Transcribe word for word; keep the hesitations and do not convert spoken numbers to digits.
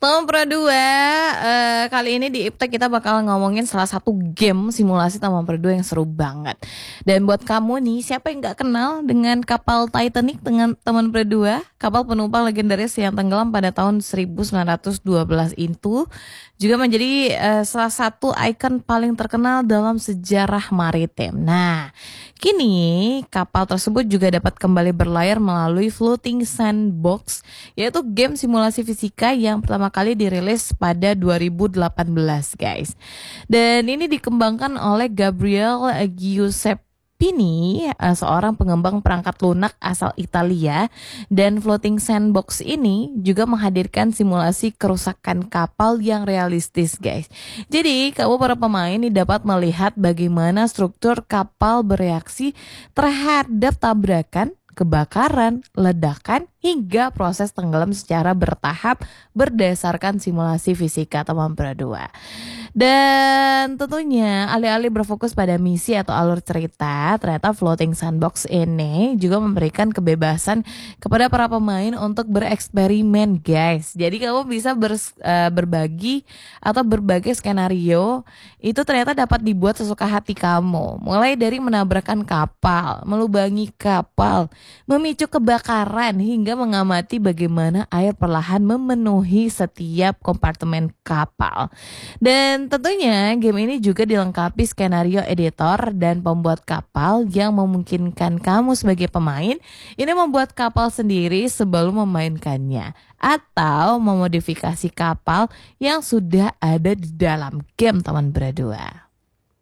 Teman Pro dua, eh, kali ini di Iptek kita bakal ngomongin salah satu game simulasi Teman Pro dua yang seru banget. Dan buat kamu nih, siapa yang gak kenal dengan kapal Titanic dengan Teman Pro dua? Kapal penumpang legendaris yang tenggelam pada tahun seribu sembilan ratus dua belas itu juga menjadi eh, salah satu ikon paling terkenal dalam sejarah maritim. Nah, kini kapal tersebut juga dapat kembali berlayar melalui Floating Sandbox, yaitu game simulasi fisika yang pertama kali dirilis pada dua ribu delapan belas, guys. Dan ini dikembangkan oleh Gabriel Giuseppini, eh, seorang pengembang perangkat lunak asal Italia. Dan Floating Sandbox ini juga menghadirkan simulasi kerusakan kapal yang realistis, guys. Jadi kamu para pemain ini dapat melihat bagaimana struktur kapal bereaksi terhadap tabrakan, kebakaran, ledakan, hingga proses tenggelam secara bertahap berdasarkan simulasi fisika Teman Pro dua. Dan tentunya alih-alih berfokus pada misi atau alur cerita, ternyata Floating Sandbox ini juga memberikan kebebasan kepada para pemain untuk bereksperimen, guys. Jadi kamu bisa ber, uh, berbagi atau berbagai skenario itu ternyata dapat dibuat sesuka hati kamu. Mulai dari menabrakkan kapal, melubangi kapal, memicu kebakaran, hingga mengamati bagaimana air perlahan memenuhi setiap kompartemen kapal. Dan tentunya game ini juga dilengkapi skenario editor dan pembuat kapal yang memungkinkan kamu sebagai pemain ini membuat kapal sendiri sebelum memainkannya atau memodifikasi kapal yang sudah ada di dalam game Teman Pro dua.